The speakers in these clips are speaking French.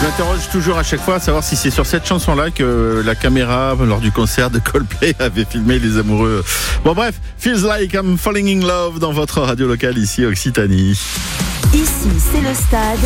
m'interroge toujours à chaque fois à savoir si c'est sur cette chanson-là que la caméra, lors du concert de Coldplay, avait filmé les amoureux. Bon bref, Feels Like I'm Falling in Love dans votre radio locale ici, Occitanie. Ici, c'est le stade,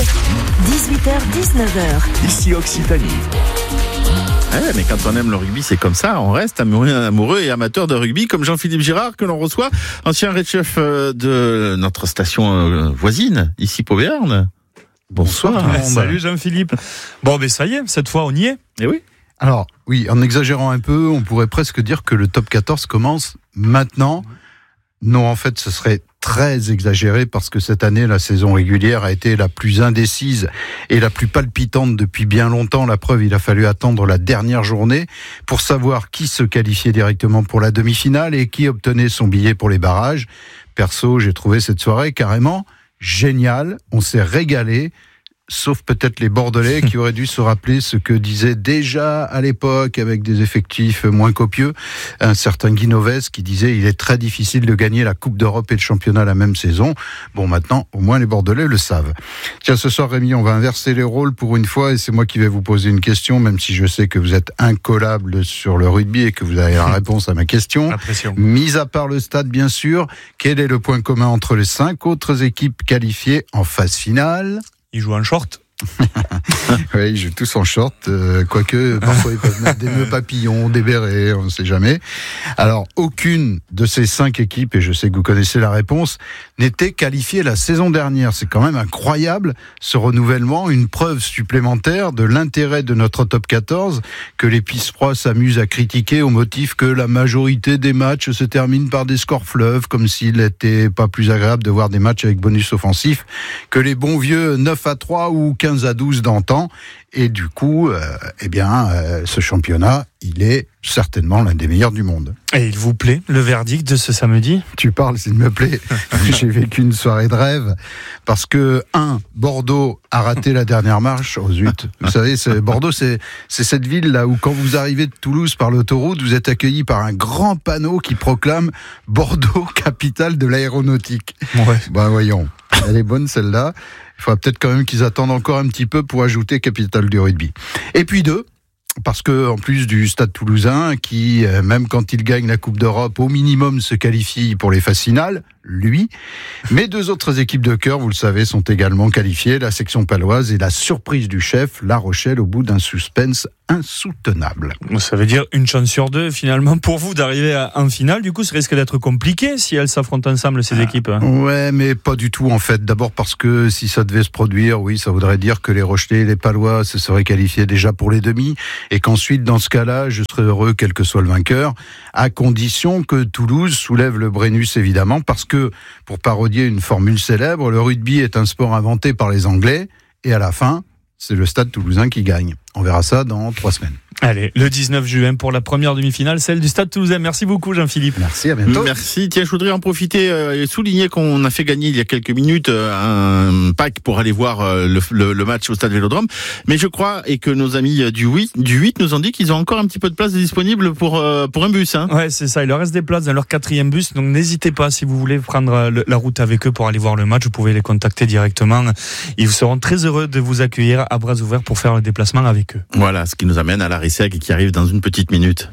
18h-19h. Ici, Occitanie. Ouais, mais quand on aime le rugby, c'est comme ça, on reste amoureux et amateur de rugby, comme Jean-Philippe Girard, que l'on reçoit, ancien réd-chef de notre station voisine, ici Pau-Béarn. Bonsoir. Salut Jean-Philippe. Bon, ça y est, cette fois on y est. Eh oui. Alors, oui, en exagérant un peu, on pourrait presque dire que le top 14 commence maintenant. Non, en fait, ce serait très exagéré parce que cette année, la saison régulière a été la plus indécise et la plus palpitante depuis bien longtemps. La preuve, il a fallu attendre la dernière journée pour savoir qui se qualifiait directement pour la demi-finale et qui obtenait son billet pour les barrages. Perso, j'ai trouvé cette soirée carrément géniale. On s'est régalé. Sauf peut-être les Bordelais qui auraient dû se rappeler ce que disait déjà à l'époque, avec des effectifs moins copieux, un certain Guy Novès qui disait il est très difficile de gagner la Coupe d'Europe et le championnat la même saison. Bon, maintenant, au moins les Bordelais le savent. Tiens, ce soir, Rémi, on va inverser les rôles pour une fois et c'est moi qui vais vous poser une question, même si je sais que vous êtes incollable sur le rugby et que vous avez la réponse à ma question. Mis à part le stade, bien sûr, quel est le point commun entre les 5 autres équipes qualifiées en phase finale ? Ils jouent en short. Oui, ils jouent tous en short, quoique parfois ils peuvent mettre des nœuds papillons, des bérets, on ne sait jamais. Alors, aucune de ces 5 équipes, et je sais que vous connaissez la réponse, n'était qualifiée la saison dernière. C'est quand même incroyable, ce renouvellement, une preuve supplémentaire de l'intérêt de notre top 14, que les Pisprois s'amusent à critiquer au motif que la majorité des matchs se terminent par des scores fleuves, comme s'il n'était pas plus agréable de voir des matchs avec bonus offensif que les bons vieux 9-3 ou 15-12 d'antan. Et du coup, ce championnat, il est certainement l'un des meilleurs du monde. Et il vous plaît, le verdict de ce samedi ? Tu parles, s'il me plaît. J'ai vécu une soirée de rêve. Parce que, Bordeaux a raté la dernière marche. Oh zut. Vous savez, Bordeaux, c'est cette ville-là où, quand vous arrivez de Toulouse par l'autoroute, vous êtes accueilli par un grand panneau qui proclame Bordeaux, capitale de l'aéronautique. Ouais. Voyons. Elle est bonne, celle-là. Il faudra peut-être quand même qu'ils attendent encore un petit peu pour ajouter capitale du rugby. Et puis 2, parce que en plus du Stade Toulousain, qui même quand il gagne la Coupe d'Europe, au minimum se qualifie pour les phases finales, lui. Mais 2 autres équipes de cœur, vous le savez, sont également qualifiées, la section paloise et la surprise du chef, La Rochelle, au bout d'un suspense insoutenable. Ça veut dire une chance sur 2 finalement pour vous d'arriver en finale. Du coup, ça risque d'être compliqué si elles s'affrontent ensemble, ces équipes. Ouais, mais pas du tout en fait. D'abord parce que si ça devait se produire, oui, ça voudrait dire que les Rochelais et les Palois se seraient qualifiés déjà pour les demi et qu'ensuite, dans ce cas-là, je serais heureux quel que soit le vainqueur, à condition que Toulouse soulève le Brennus évidemment, parce que, pour parodier une formule célèbre, le rugby est un sport inventé par les Anglais et à la fin, c'est le Stade Toulousain qui gagne. On verra ça dans 3 semaines. Allez, le 19 juin pour la première demi-finale, celle du Stade Toulousain. Merci beaucoup Jean-Philippe. Merci, à bientôt. Merci. Tiens, je voudrais en profiter et souligner qu'on a fait gagner il y a quelques minutes un pack pour aller voir le match au Stade Vélodrome. Mais je crois, et que nos amis du 8 nous ont dit qu'ils ont encore un petit peu de place disponible pour un bus. Hein. Ouais, c'est ça. Il leur reste des places dans leur 4e bus. Donc n'hésitez pas, si vous voulez prendre la route avec eux pour aller voir le match, vous pouvez les contacter directement. Ils seront très heureux de vous accueillir à bras ouverts pour faire le déplacement avec eux. Voilà, ce qui nous amène à la RISEC qui arrive dans une petite minute.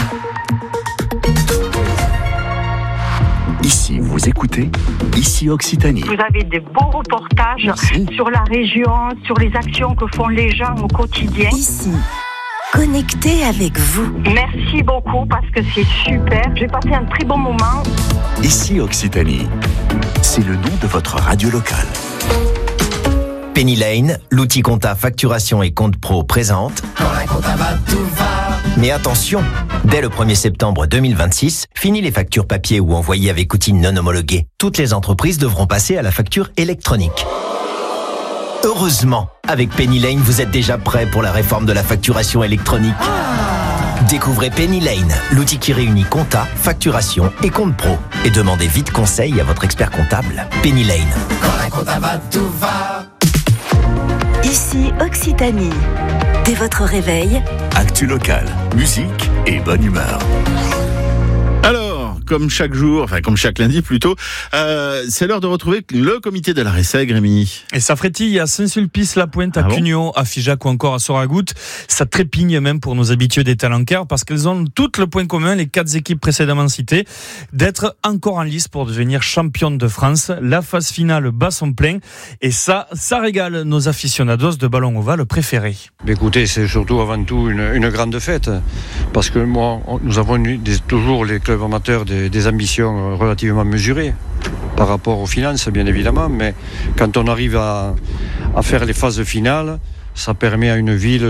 Ici, vous écoutez, ici Occitanie. Vous avez des beaux reportages sur la région, sur les actions que font les gens au quotidien. Ici, connecté avec vous. Merci beaucoup parce que c'est super. J'ai passé un très bon moment. Ici Occitanie, c'est le nom de votre radio locale. Penny Lane, l'outil compta, facturation et compte pro présente. Quand la compta va, tout va. Mais attention, dès le 1er septembre 2026, fini les factures papier ou envoyées avec outils non homologués. Toutes les entreprises devront passer à la facture électronique. Heureusement, avec Penny Lane, vous êtes déjà prêt pour la réforme de la facturation électronique. Découvrez Penny Lane, l'outil qui réunit compta, facturation et compte pro. Et demandez vite conseil à votre expert comptable. Penny Lane. Quand la compta va, tout va. Ici Occitanie. Dès votre réveil, Actu locale, musique et bonne humeur. Alors, comme chaque jour, enfin comme chaque lundi plutôt, c'est l'heure de retrouver le comité de la Resseg, Rémi. Et ça frétille à Saint-Sulpice-la-Pointe, à Cugnot, à Figeac ou encore à Soragout. Ça trépigne même pour nos habitués des Talencaires parce qu'elles ont toutes le point commun, les 4 équipes précédemment citées, d'être encore en lice pour devenir championnes de France. La phase finale bat son plein et ça régale nos aficionados de ballon ovale préférés. Écoutez, c'est surtout avant tout une grande fête parce que nous avons toujours les clubs amateurs des ambitions relativement mesurées par rapport aux finances bien évidemment, mais quand on arrive à faire les phases finales, ça permet à une ville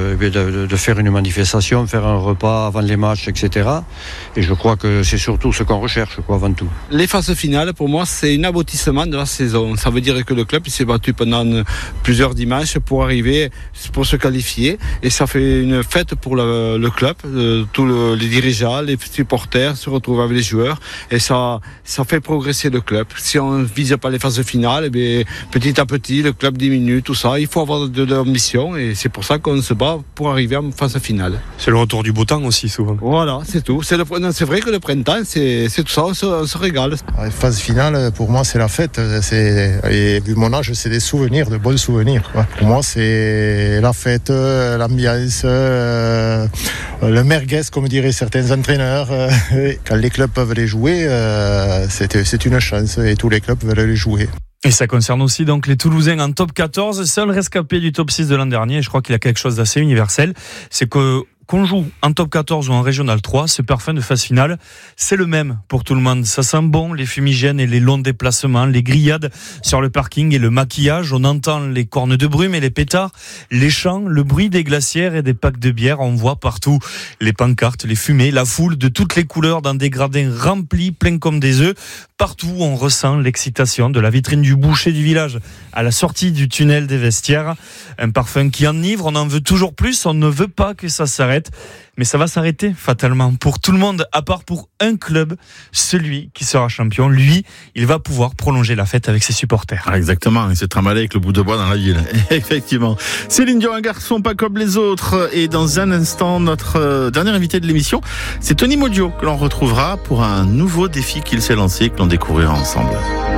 de faire une manifestation, faire un repas avant les matchs, etc. Et je crois que c'est surtout ce qu'on recherche, avant tout. Les phases finales, pour moi, c'est un aboutissement de la saison. Ça veut dire que le club s'est battu pendant plusieurs dimanches pour arriver, pour se qualifier. Et ça fait une fête pour le club. Tous les dirigeants, les supporters se retrouvent avec les joueurs. Et ça fait progresser le club. Si on ne vise pas les phases finales, petit à petit, le club diminue, tout ça. Il faut avoir de mission et c'est pour ça qu'on se bat pour arriver en phase finale. C'est le retour du beau temps aussi souvent. Voilà, c'est tout. C'est vrai que le printemps, c'est tout ça, on se régale. La phase finale, pour moi, c'est la fête. Et vu mon âge, c'est des souvenirs, de bons souvenirs. Pour moi, c'est la fête, l'ambiance, le merguez, comme diraient certains entraîneurs. Quand les clubs peuvent les jouer, c'est une chance et tous les clubs veulent les jouer. Et ça concerne aussi donc les Toulousains en top 14, seul rescapé du top 6 de l'an dernier. Je crois qu'il y a quelque chose d'assez universel. C'est qu'on joue en top 14 ou en régional 3, ce parfum de phase finale, c'est le même pour tout le monde. Ça sent bon, les fumigènes et les longs déplacements, les grillades sur le parking et le maquillage. On entend les cornes de brume et les pétards, les chants, le bruit des glacières et des packs de bière. On voit partout les pancartes, les fumées, la foule de toutes les couleurs dans des gradins remplis, pleins comme des œufs. Partout, on ressent l'excitation de la vitrine du boucher du village à la sortie du tunnel des vestiaires. Un parfum qui enivre, on en veut toujours plus, on ne veut pas que ça s'arrête. Mais ça va s'arrêter fatalement pour tout le monde, à part pour un club, celui qui sera champion. Lui, il va pouvoir prolonger la fête avec ses supporters. Ah, exactement, il s'est trimballé avec le bout de bois dans la ville. Effectivement. Céline Dion, un garçon pas comme les autres. Et dans un instant, notre dernier invité de l'émission, c'est Tony Maudio que l'on retrouvera pour un nouveau défi qu'il s'est lancé, que l'on découvrira ensemble.